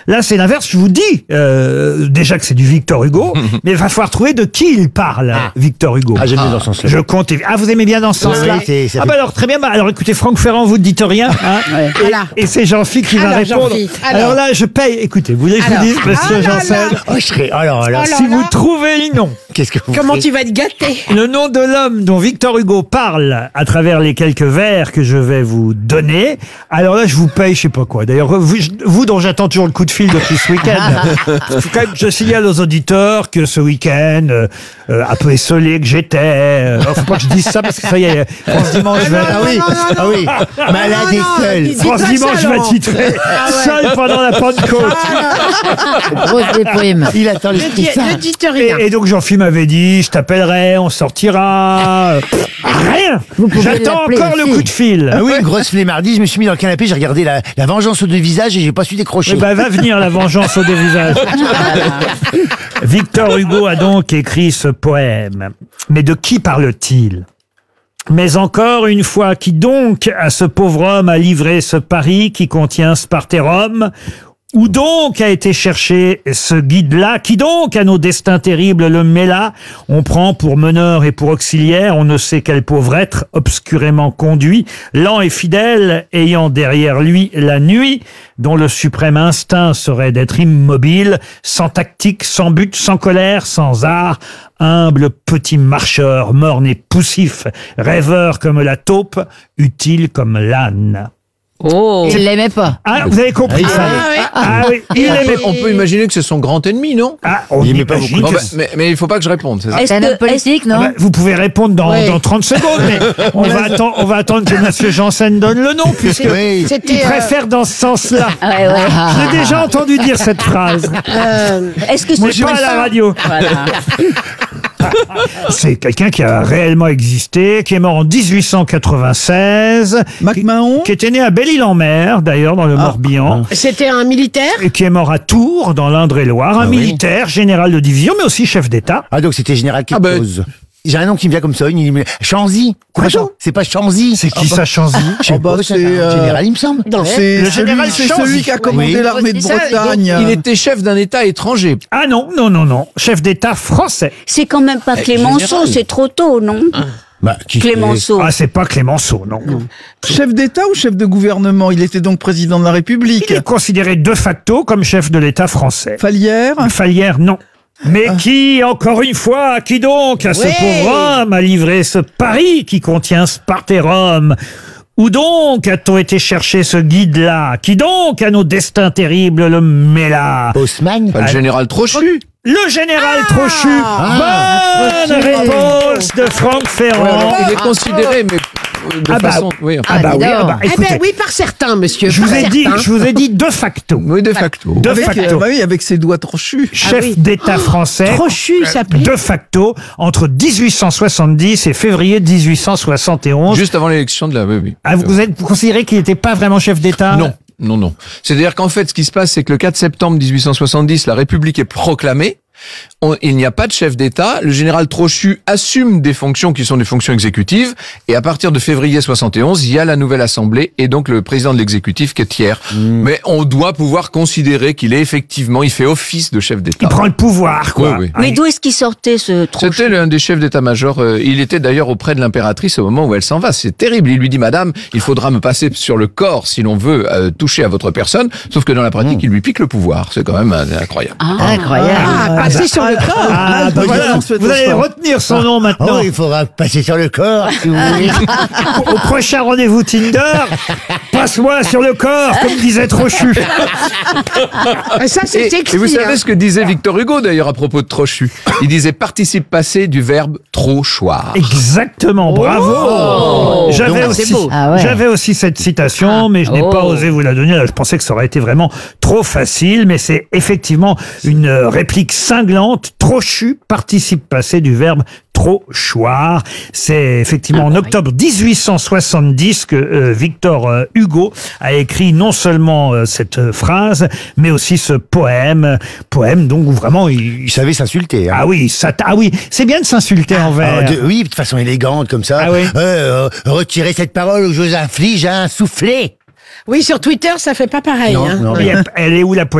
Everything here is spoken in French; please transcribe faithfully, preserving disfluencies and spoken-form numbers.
Là, c'est l'inverse. Je vous dis euh, déjà que c'est du Victor Hugo, mais il va falloir trouver de qui il parle, Ah. Victor Hugo. Ah, j'aime bien dans ce sens-là. Je compte. évi- Ah, vous aimez bien dans ce Oui, sens-là oui, c'est- ça Ah fait- bah alors très bien. Bah, alors écoutez, Franck Ferrand, vous ne dites rien. Hein, Ouais. et, Voilà. et c'est Jean-Philippe qui va Alors, répondre. Jean-Philippe, Alors, alors. là, je paye. Écoutez, vous voulez que je vous Alors. dise, Monsieur Ah là Janssen, là. Oh, je serais. Alors, alors, Oh là si là. vous trouvez le nom, qu'est-ce que vous Comment ferez tu vas être gâté? le nom de l'homme dont Victor Hugo parle à travers les quelques vers que je vais vous donner, alors là, je vous paye, je sais pas quoi. D'ailleurs, vous, vous dont j'attends toujours le coup de fil depuis ce week-end, faut quand même que je signale aux auditeurs que ce week-end, euh, euh, un peu essolé que j'étais, euh, faut pas que je dise ça parce que ça y est, France Dimanche va... Ah oui, non, non, non, ah oui, malade non, et non, seul. dis- France pas Dimanche ça, va Laurent. titrer Ah ouais. seul pendant la Pentecôte. Grosse déprime. Il attend le Ne dis- ça. ne dites rien. Et, et donc Jean-Philippe m'avait dit, je t'appellerai, on sortira. Pff, Rien. pouvez J'attends l'appeler encore le aussi. coup de fil. Ah oui, une grosse flemmardise. Je me suis mis dans le canapé, j'ai regardé la, la vengeance aux deux visages et j'ai pas su décrocher. Eh ben, va venir la vengeance aux deux visages. Victor Hugo a donc écrit ce poème. Mais de qui parle-t-il ? Mais encore une fois, qui donc à ce pauvre homme a livré ce pari qui contient Sparterum ? Où donc a été cherché ce guide-là? Qui donc à nos destins terribles le mêla? On prend pour meneur et pour auxiliaire, on ne sait quel pauvre être obscurément conduit, lent et fidèle, ayant derrière lui la nuit, dont le suprême instinct serait d'être immobile, sans tactique, sans but, sans colère, sans art, humble petit marcheur, morne et poussif, rêveur comme la taupe, utile comme l'âne. Oh. Il l'aimait pas. Ah, vous avez compris ça? oui. Ah oui, il on, aimait peut, on peut imaginer que c'est son grand ennemi, non? Ah, on Il aimait pas imagine beaucoup. que Bon, bah, mais, mais il faut pas que je réponde, c'est ça? C'est un homme politique, non? Ah bah, vous pouvez répondre dans, Oui. dans trente secondes, mais on va, attendre, on va attendre que Monsieur Janssen donne le nom, puisque Oui. il C'était. euh, préfère dans ce sens-là. Ouais, ouais. Je l'ai déjà entendu dire cette phrase, euh, Est-ce que mais c'est pas à la radio. Voilà. C'est quelqu'un qui a réellement existé, qui est mort en dix-huit cent quatre-vingt-seize, MacMahon. qui était né à Belle-Île-en-Mer, d'ailleurs, dans le Morbihan. C'était un militaire. Et qui est mort à Tours, dans l'Indre-et-Loire, un Ah oui. militaire, général de division, mais aussi chef d'État. Ah, donc c'était général quelque Ah ben- chose. J'ai un nom qui me vient comme ça, une Chanzy. Quoi C'est pas donc Chan- C'est pas Chanzy. C'est qui ça, Chanzy Je sais Ah bah, pas, c'est, un euh, général, il me semble. Non. C'est Le celui, général c'est Chanzy. celui qui a commandé Oui. l'armée de C'est ça, Bretagne. Il était chef d'un État étranger. Ah non, non, non, non. Chef d'État français. C'est quand même pas Clémenceau, général. c'est trop tôt, non? Bah, qui Clémenceau. Ah, c'est pas Clémenceau, non. Chef d'État ou chef de gouvernement? Il était donc président de la République. Il est considéré de facto comme chef de l'État français. Falière. Falière, non. Mais Ah. qui, encore une fois, qui donc, à ce Ouais. pauvre homme, a livré ce pari qui contient Sparterum? Où donc a-t-on été chercher ce guide-là? Qui donc, à nos destins terribles, le mêla? Haussmann. Pas le général Trochu. Le général Trochu. Bonne réponse de Franck Ferrand. Ouais, il est considéré, mais euh, de Ah bah, façon... oui, enfin, Ah bah dis oui, ah donc. bah, Eh écoutez, ben oui, par certains, monsieur. je vous par ai dit, certains. je vous ai dit de facto. oui, de facto. De Avec, facto. euh, bah oui, avec ses doigts trochus. Chef oui. d'État français. Trochu, il s'appelait. De facto, entre dix-huit cent soixante-dix et février dix-huit cent soixante et onze. Juste avant l'élection de la... Oui, oui. Ah, vous, vous êtes, vous considérez qu'il n'était pas vraiment chef d'État? Non, non, non. C'est-à-dire qu'en fait, ce qui se passe, c'est que le quatre septembre dix-huit cent soixante-dix, la République est proclamée. On- il n'y a pas de chef d'État. Le général Trochu assume des fonctions qui sont des fonctions exécutives. Et à partir de février soixante et onze, il y a la nouvelle Assemblée et donc le président de l'exécutif qui est Thiers. Mais on doit pouvoir considérer qu'il est effectivement, il fait office de chef d'État. Il prend le pouvoir, quoi. Oui, oui. Ah, Mais il- d'où est-ce qu'il sortait ce Trochu? C'était l'un des chefs d'état-major. euh, Il était d'ailleurs auprès de l'impératrice au moment où elle s'en va. C'est terrible. Il lui dit, Madame, il faudra me passer sur le corps si l'on veut euh, toucher à votre personne. Sauf que dans la pratique, il lui pique le pouvoir. C'est quand même euh, incroyable. Incroyable. Ah, passer sur le corps. Ah, bah je voilà, pense que vous allez ça. retenir son nom Oh, maintenant. il faudra passer sur le corps, si vous voulez. Au prochain rendez-vous Tinder, passe-moi sur le corps, comme disait Trochu. Ah, ça, c'est Et, écrit. et vous hein. savez ce que disait Victor Hugo d'ailleurs à propos de Trochu? Il disait participe passé du verbe trochoir. Exactement, bravo. J'avais Donc, aussi, c'est beau. Ah ouais. j'avais aussi cette citation, mais je n'ai Oh. pas osé vous la donner. Je pensais que ça aurait été vraiment trop facile, mais c'est effectivement une euh, réplique cinglante. Trochu, participe passé du verbe trochoir. C'est effectivement en octobre dix-huit cent soixante-dix que euh, Victor euh, Hugo a écrit non seulement euh, cette euh, phrase, mais aussi ce poème, poème donc où vraiment il, Il savait s'insulter. Hein. ah oui, ça, ah oui, c'est bien de s'insulter envers. Ah, de- oui, de façon élégante, comme ça. Ah oui. Euh, euh, retirez cette parole ou je vous inflige un soufflet. Oui, sur Twitter, ça fait pas pareil. Non, hein. non, Elle est où la poésie?